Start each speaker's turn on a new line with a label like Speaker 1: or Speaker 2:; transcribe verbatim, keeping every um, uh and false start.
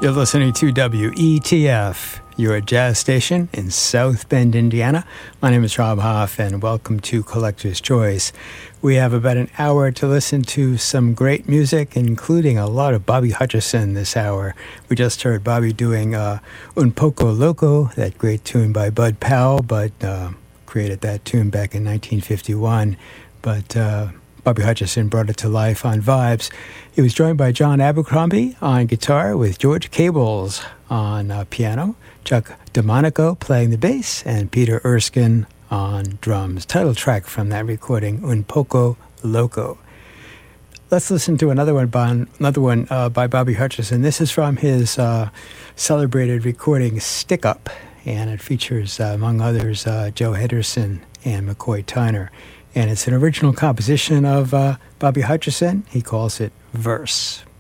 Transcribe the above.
Speaker 1: You're listening to W E T F, your jazz station in South Bend, Indiana. My name is Rob Hoff, and welcome to Collector's Choice. We have about an hour to listen to some great music, including a lot of Bobby Hutcherson this hour. We just heard Bobby doing uh, Un Poco Loco, that great tune by Bud Powell, but uh, created that tune back in nineteen fifty-one. But uh, Bobby Hutcherson brought it to life on Vibes. He was joined by John Abercrombie on guitar, with George Cables on uh, piano, Chuck DeMonico playing the bass, and Peter Erskine on drums. Title track from that recording, Un Poco Loco. Let's listen to another one by, another one, uh, by Bobby Hutcherson. This is from his uh, celebrated recording, Stick Up, and it features, uh, among others, uh, Joe Henderson and McCoy Tyner. And it's an original composition of uh, Bobby Hutcherson. He calls it Verse.